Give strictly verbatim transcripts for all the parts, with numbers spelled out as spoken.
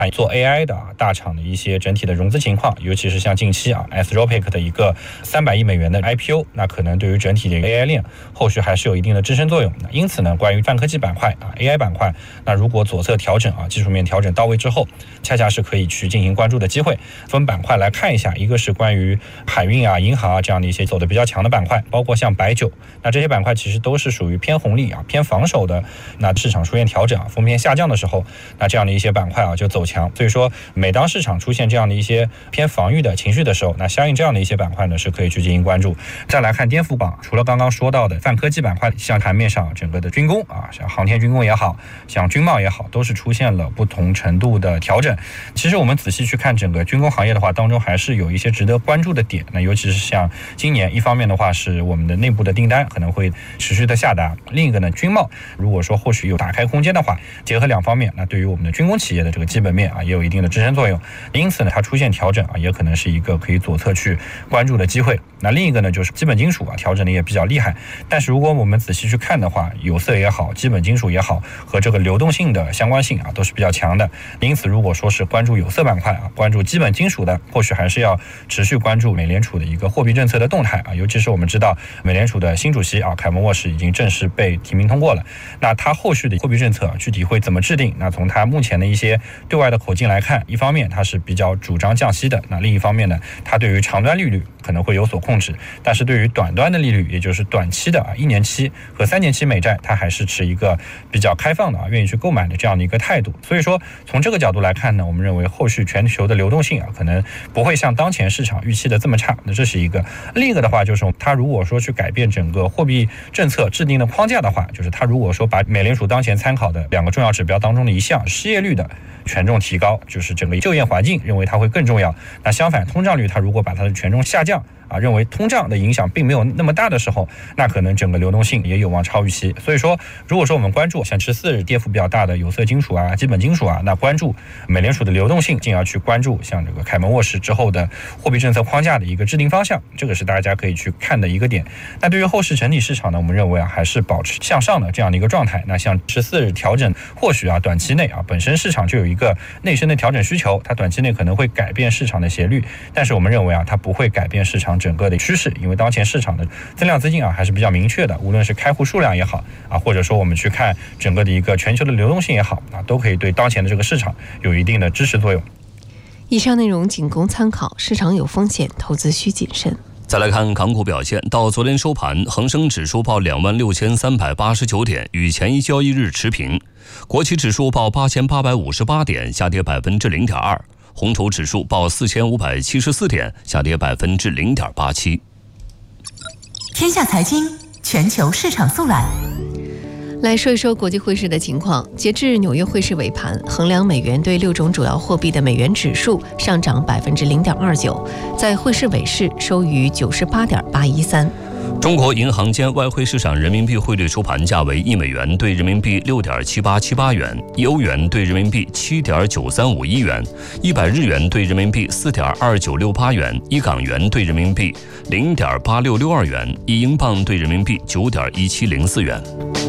做 A I 的啊大厂的一些整体的融资情况，尤其是像近期啊 Anthropic 的一个三百亿美元的 I P O， 那可能对于整体的 A I 链后续还是有一定的支撑作用。因此呢，关于泛科技板块啊 A I 板块，那如果左侧调整啊技术面调整到位之后，恰恰是可以去进行关注的机会。分板块来看一下，一个是关于海运啊、银行啊这样的一些走的比较强的板块，包括像白酒，那这些板块其实都是属于偏红利啊、偏防守的。那市场出现调整啊、风险下降的时候，那这样的一些板块啊就走强。所以说，每当市场出现这样的一些偏防御的情绪的时候，那相应这样的一些板块呢是可以去进行关注。再来看颠覆榜，除了刚刚说到的泛科技板块，像盘面上整个的军工啊，像航天军工也好，像军贸也好，都是出现了不同程度的调整。其实我们仔细去看整个军工行业的话，当中还是有一些值得关注的点。那尤其是像今年，一方面的话是我们的内部的订单可能会持续的下达，另一个呢，军贸如果说或许有打开空间的话，结合两方面，那对于我们的军工企业的这个基本面啊，也有一定的支撑作用。因此呢，它出现调整啊，也可能是一个可以左侧去关注的机会。那另一个呢，就是基本金属啊，调整的也比较厉害。但是如果我们仔细去看的话，有色也好，基本金属也好，和这个流动性的相关性啊，都是比较强的。因此，如果说是关注有色板块啊，关注基本金属的，或许还是要持续关注美联储的一个货币政策的动态啊。尤其是我们知道，美联储的新主席啊，凯文沃什已经正式被提名通过了。那他后续的货币政策具体会怎么制定？那从他目前的一些对外的口径来看，一方面他是比较主张降息的，那另一方面呢，他对于长端利率可能会有所控制，但是对于短端的利率，也就是短期的啊一年期和三年期美债，它还是持一个比较开放的啊，愿意去购买的这样的一个态度。所以说，从这个角度来看呢，我们认为后续全球的流动性啊，可能不会像当前市场预期的这么差。那这是一个。另一个的话，就是他如果说去改变整个货币政策制定的框架的话，就是他如果说把美联储当前参考的两个重要指标当中的一项失业率的权重提高，就是整个就业环境认为它会更重要。那相反，通胀率它如果把它的权重下降啊，认为通胀的影响并没有那么大的时候，那可能整个流动性也有望超预期。所以说，如果说我们关注像十四日跌幅比较大的有色金属啊、基本金属啊，那关注美联储的流动性，进而去关注像这个凯文沃什之后的货币政策框架的一个制定方向，这个是大家可以去看的一个点。那对于后市整体市场呢，我们认为啊，还是保持向上的这样的一个状态。那像十四日调整，或许啊短期内啊本身市场就有一个内生的调整需求，它短期内可能会改变市场的斜率，但是我们认为啊，它不会改变市场整个的趋势，因为当前市场的增量资金啊还是比较明确的，无论是开户数量也好啊，或者说我们去看整个的一个全球的流动性也好啊，都可以对当前的这个市场有一定的支持作用。 以上内容仅供参考，市场有风险，投资需谨慎。 再来看港股表现，到昨天收盘，恒生指数报两万六千三百八十九点，与前一交易日持平；国企指数报八千八百五十八点，下跌百分之零点二；红筹指数报四千五百七十四点，下跌百分之零点八七。 天下财经全球市场速览。 来说一说国际汇市的情况。截至纽约汇市尾盘，衡量美元对六种主要货币的美元指数上涨百分之零点二九，在汇市尾市收于九十八点八一三。 中国银行间外汇市场人民币汇率收盘价为一美元对人民币六点七八七八元，一欧元对人民币七点九三五一元，一百日元对人民币四点二九六八元，一港元对人民币零点八六六二元，一英镑对人民币九点一七零四元。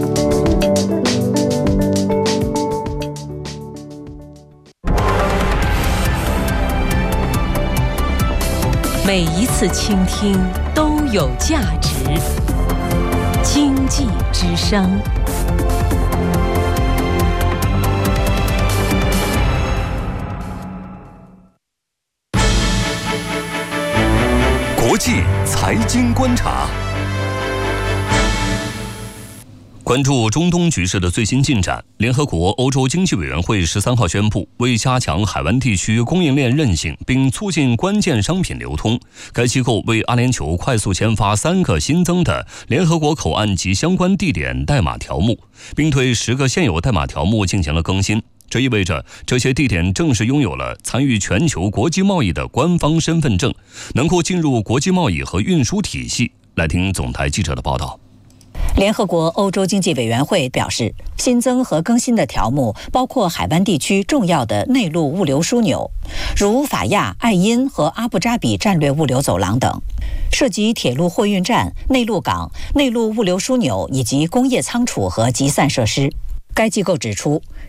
每一次倾听都有价值。经济之声。 国际财经观察。关注中东局势的最新进展，联合国欧洲经济委员会十三号宣布，为加强海湾地区供应链韧性并促进关键商品流通，该机构为阿联酋快速签发三个新增的联合国口岸及相关地点代码条目，并对十个现有代码条目进行了更新。这意味着这些地点正式拥有了参与全球国际贸易的官方身份证，能够进入国际贸易和运输体系。来听总台记者的报道。 联合国欧洲经济委员会表示，新增和更新的条目包括海湾地区重要的内陆物流枢纽，如法亚、爱因和阿布扎比战略物流走廊等，涉及铁路货运站、内陆港、内陆物流枢纽以及工业仓储和集散设施。该机构指出，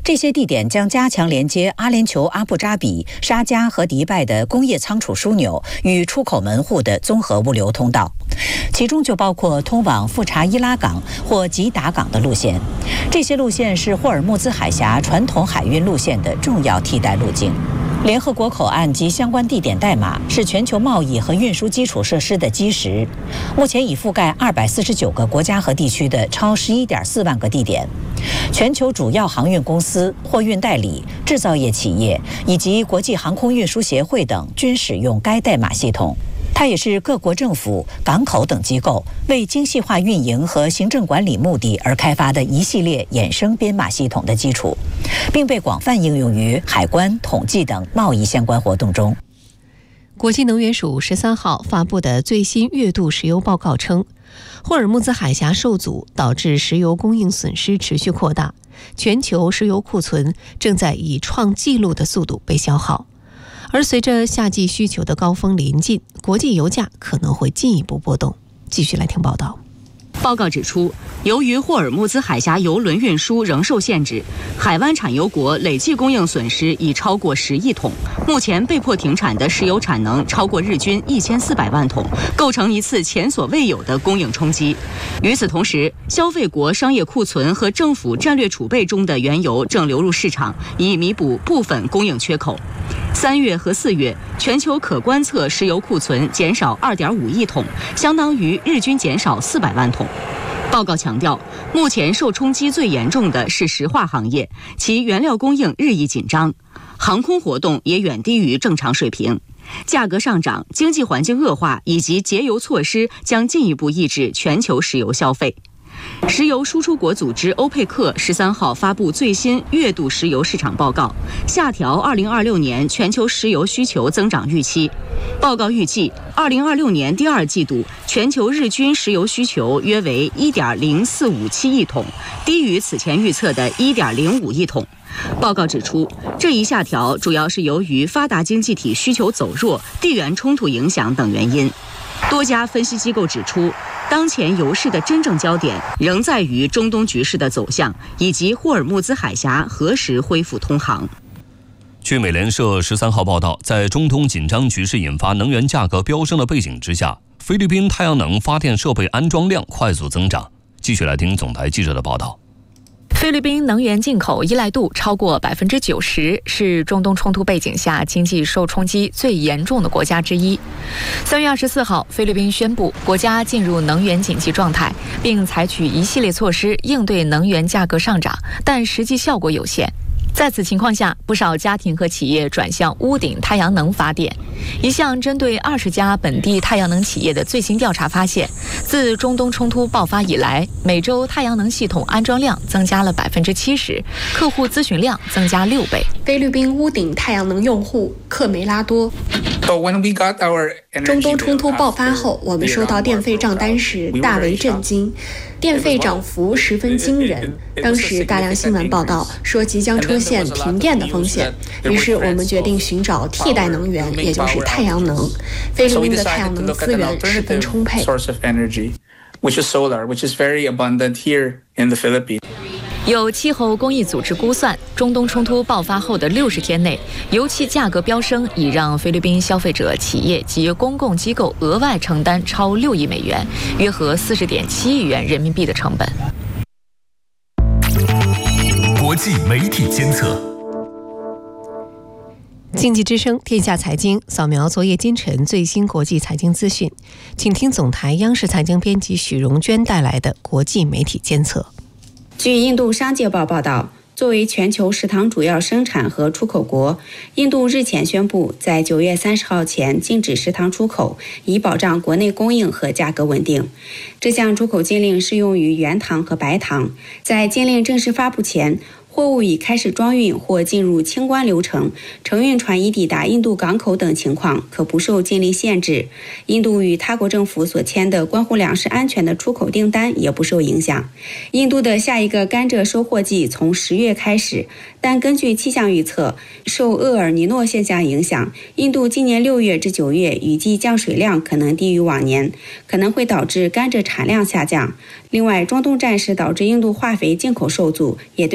这些地点将加强连接阿联酋阿布扎比、沙迦和迪拜的工业仓储枢纽与出口门户的综合物流通道，其中就包括通往富查伊拉港或吉达港的路线。这些路线是霍尔木兹海峡传统海运路线的重要替代路径。联合国口岸及相关地点代码是全球贸易和运输基础设施的基石，目前已覆盖二百四十九个国家和地区的超十一点四万个地点。全球主要航运公司、货运代理、制造业企业以及国际航空运输协会等均使用该代码系统。它也是各国政府、港口等机构为精细化运营和行政管理目的而开发的一系列衍生编码系统的基础，并被广泛应用于海关、统计等贸易相关活动中。 国际能源署十三号发布的最新月度石油报告称，霍尔木兹海峡受阻导致石油供应损失持续扩大，全球石油库存正在以创纪录的速度被消耗。而随着夏季需求的高峰临近，国际油价可能会进一步波动。继续来听报道。 报告指出，由于霍尔木兹海峡油轮运输仍受限制，海湾产油国累计供应损失已超过十亿桶，目前被迫停产的石油产能超过日均一千四百万桶，构成一次前所未有的供应冲击。与此同时，消费国商业库存和政府战略储备中的原油正流入市场，以弥补部分供应缺口。三月和四月，全球可观测石油库存减少二点五亿桶，相当于日均减少四百万桶。报告强调，目前受冲击最严重的是石化行业，其原料供应日益紧张，航空活动也远低于正常水平。价格上涨、经济环境恶化以及节油措施将进一步抑制全球石油消费。石油输出国组织欧佩克十三号发布最新月度石油市场报告，下调二零二六年全球石油需求增长预期。报告预计，二零二六年第二季度全球日均石油需求约为一点零四五七亿桶，低于此前预测的一点零五亿桶。报告指出，这一下调主要是由于发达经济体需求走弱、地缘冲突影响等原因。多家分析机构指出，当前油市的真正焦点仍在于中东局势的走向，以及霍尔木兹海峡何时恢复通航。 据美联社十三号报道，在中东紧张局势引发能源价格飙升的背景之下，菲律宾太阳能发电设备安装量快速增长。继续来听总台记者的报道。 菲律宾能源进口依赖度超过百分之九十，是中东冲突背景下经济受冲击最严重的国家之一。三月二十四号，菲律宾宣布国家进入能源紧急状态，并采取一系列措施应对能源价格上涨，但实际效果有限。在此情况下，不少家庭和企业转向屋顶太阳能发电。一项针对二十家本地太阳能企业的最新调查发现，自中东冲突爆发以来，每周太阳能系统安装量增加了百分之七十，客户咨询量增加六倍。 菲律宾屋顶太阳能用户克梅拉多。中东冲突爆发后，我们收到电费账单时大为震惊，电费涨幅十分惊人。当时大量新闻报道说即将出现停电的风险，于是我们决定寻找替代能源，也就是太阳能。菲律宾的太阳能资源十分充沛。 有气候公益组织估算，中东冲突爆发后的六十天内，油气价格飙升已让菲律宾消费者、企业及公共机构额外承担超六亿美元，约合四十点七亿元人民币的成本。 国际媒体监测。 经济之声天下财经扫描昨夜今晨最新国际财经资讯，请听总台央视财经编辑许荣娟带来的国际媒体监测。 据印度商界报报道，作为全球食糖主要生产和出口国，印度日前宣布在九月三十号前禁止食糖出口，以保障国内供应和价格稳定。这项出口禁令适用于原糖和白糖。在禁令正式发布前，货物已开始装运或进入清关流程，承运船已抵达印度港口等情况可不受禁令限制。印度与他国政府所签的关乎粮食安全的出口订单也不受影响。印度的下一个甘蔗收获季从十月开始，但根据气象预测，受厄尔尼诺现象影响，印度今年六月至九月雨季降水量可能低于往年，可能会导致甘蔗产量下降。另外，中东战事导致印度化肥进口受阻，也对甘蔗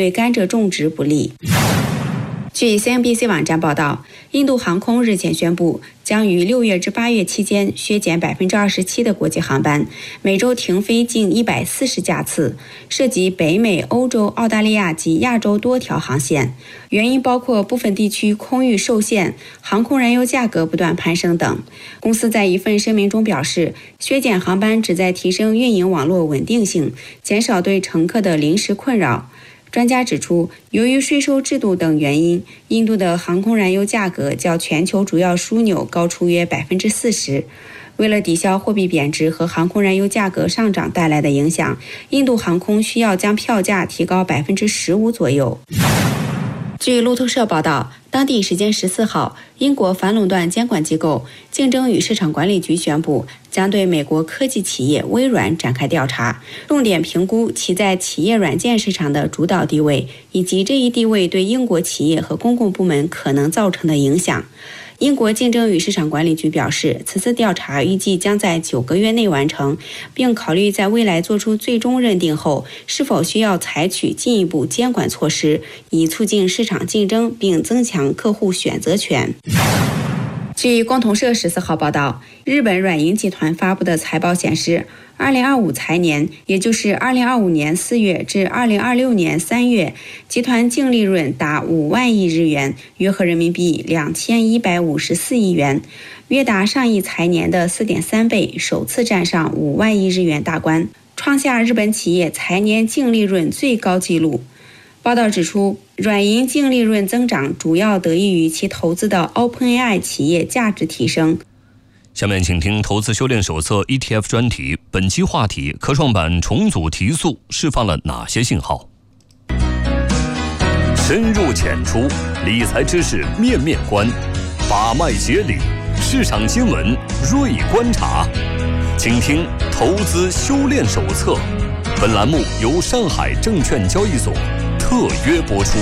种植不利。据 C N B C 网站报道，印度航空日前宣布，将于六月至八月期间削减百分之二十七的国际航班，每周停飞近一百四十架次，涉及北美、欧洲、澳大利亚及亚洲多条航线。原因包括部分地区空域受限、航空燃油价格不断攀升等。公司在一份声明中表示，削减航班旨在提升运营网络稳定性，减少对乘客的临时困扰。专家指出，由于税收制度等原因，印度的航空燃油价格较全球主要枢纽高出约百分之四十。为了抵消货币贬值和航空燃油价格上涨带来的影响，印度航空需要将票价提高百分之十五左右。据路透社报道，当地时间十四号，英国反垄断监管机构竞争与市场管理局宣布，将对美国科技企业微软展开调查，重点评估其在企业软件市场的主导地位，以及这一地位对英国企业和公共部门可能造成的影响。英国竞争与市场管理局表示，此次调查预计将在九个月内完成，并考虑在未来做出最终认定后，是否需要采取进一步监管措施，以促进市场竞争并增强客户选择权。据共同社十四号报道，日本软银集团发布的财报显示，二零二五财年，也就是二零二五年四月至二零二六年三月，集团净利润达五万亿日元，约合人民币两千一百五十四亿元，约达上一财年的 四点三倍，首次站上五万亿日元大关，创下日本企业财年净利润最高纪录。报道指出，软银净利润增长主要得益于其投资的 OpenAI 企业价值提升。 下面请听投资修炼手册 E T F 专题，本期话题：科创板重组提速释放了哪些信号？深入浅出，理财知识面面观，把脉解理，市场新闻锐观察。请听投资修炼手册。本栏目由上海证券交易所特约播出。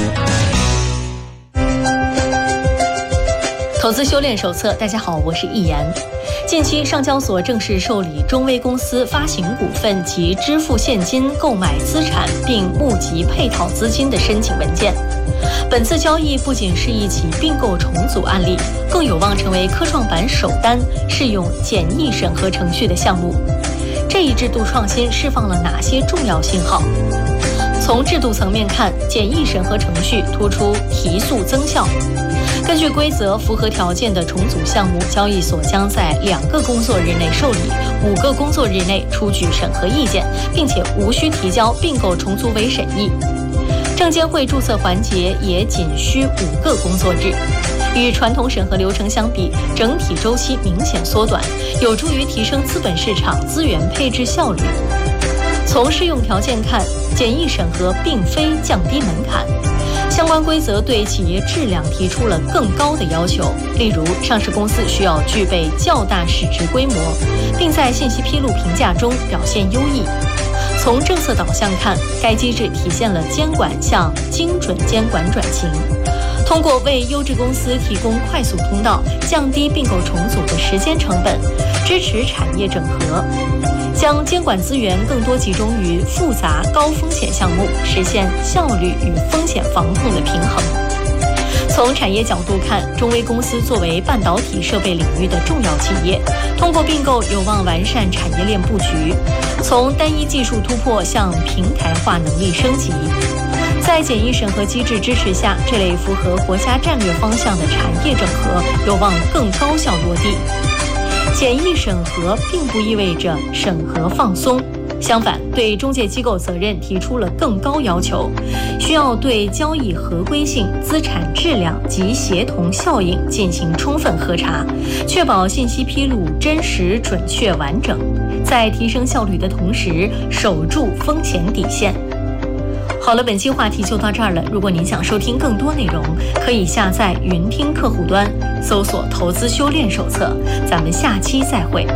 投资修炼手册，大家好，我是易言。近期上交所正式受理中微公司发行股份及支付现金购买资产并募集配套资金的申请文件。本次交易不仅是一起并购重组案例，更有望成为科创板首单适用简易审核程序的项目。这一制度创新释放了哪些重要信号？从制度层面看，简易审核程序突出提速增效。根据规则，符合条件的重组项目，交易所将在两个工作日内受理，五个工作日内出具审核意见，并且无需提交并购重组委审议。证监会注册环节也仅需五个工作日。与传统审核流程相比，整体周期明显缩短，有助于提升资本市场资源配置效率。从适用条件看，简易审核并非降低门槛，相关规则对企业质量提出了更高的要求，例如上市公司需要具备较大市值规模，并在信息披露评价中表现优异。从政策导向看，该机制体现了监管向精准监管转型，通过为优质公司提供快速通道，降低并购重组的时间成本，支持产业整合，将监管资源更多集中于复杂高风险项目，实现效率与风险防控的平衡。从产业角度看，中微公司作为半导体设备领域的重要企业，通过并购有望完善产业链布局，从单一技术突破向平台化能力升级。在简易审核机制支持下，这类符合国家战略方向的产业整合有望更高效落地。简易审核并不意味着审核放松，相反，对中介机构责任提出了更高要求，需要对交易合规性、资产质量及协同效应进行充分核查，确保信息披露真实、准确、完整，在提升效率的同时，守住风险底线。好了，本期话题就到这儿了。如果您想收听更多内容，可以下载云听客户端，搜索“投资修炼手册”。咱们下期再会。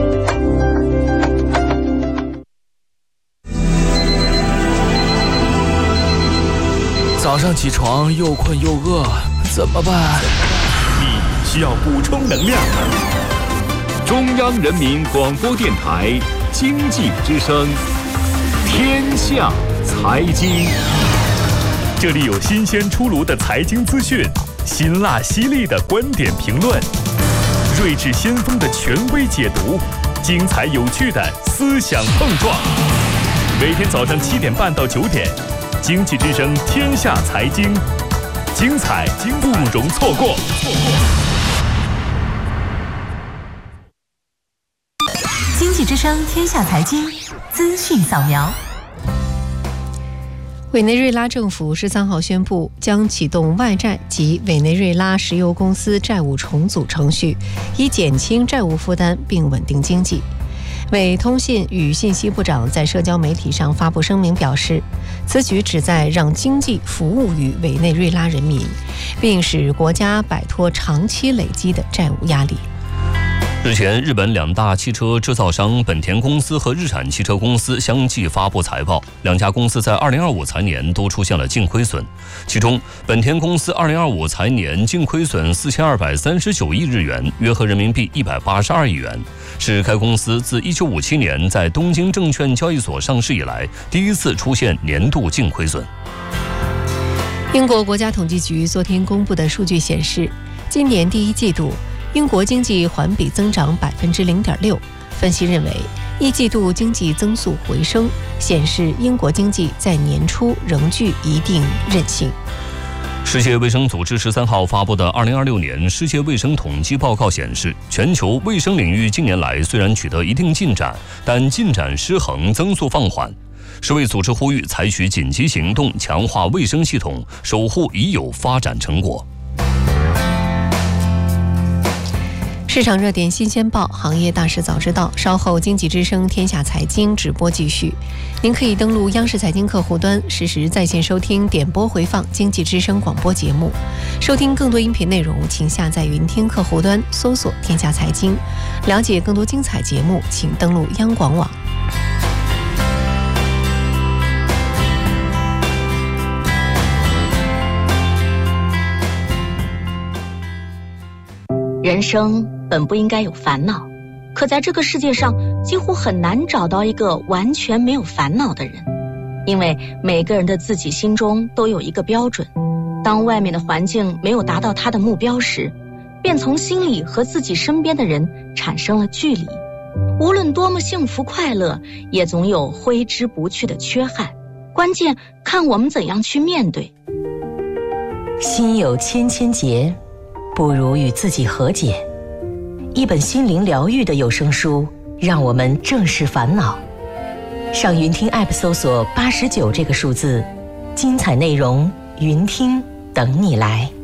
早上起床又困又饿，怎么办？ 你需要补充能量。中央人民广播电台经济之声，天下财经。 这里有新鲜出炉的财经资讯，辛辣犀利的观点评论，睿智先锋的权威解读，精彩有趣的思想碰撞。每天早上七点半到九点，经济之声天下财经，精彩不容错过。 经济之声天下财经资讯扫描。 委内瑞拉政府十三号宣布，将启动外债及委内瑞拉石油公司债务重组程序，以减轻债务负担并稳定经济。委通信与信息部长在社交媒体上发布声明表示，此举旨在让经济服务于委内瑞拉人民，并使国家摆脱长期累积的债务压力。 日前，日本两大汽车制造商本田公司和日产汽车公司相继发布财报，两家公司在二零二五财年都出现了净亏损。其中，本田公司二零二五财年净亏损四千二百三十九亿日元，约合人民币一百八十二亿元，是该公司自一九五七年在东京证券交易所上市以来第一次出现年度净亏损。 英国国家统计局昨天公布的数据显示，今年第一季度英国经济环比增长百分之零点六。分析认为，一季度经济增速回升，显示英国经济在年初仍具一定韧性。 世界卫生组织十三号发布的二零二六年世界卫生统计报告显示，全球卫生领域近年来虽然取得一定进展，但进展失衡，增速放缓。世卫组织呼吁采取紧急行动，强化卫生系统，守护已有发展成果。 市场热点新鲜报，行业大事早知道。稍后经济之声天下财经直播继续，您可以登录央视财经客户端，实时在线收听点播回放经济之声广播节目。收听更多音频内容，请下载云听客户端，搜索天下财经。了解更多精彩节目，请登录央广网。 人生本不应该有烦恼，可在这个世界上几乎很难找到一个完全没有烦恼的人，因为每个人的自己心中都有一个标准，当外面的环境没有达到他的目标时，便从心里和自己身边的人产生了距离。无论多么幸福快乐，也总有挥之不去的缺憾，关键看我们怎样去面对。 心有千千结，不如与自己和解。一本心灵疗愈的有声书，让我们正视烦恼。上云听 App 搜索八十九这个数字，精彩内容云听等你来。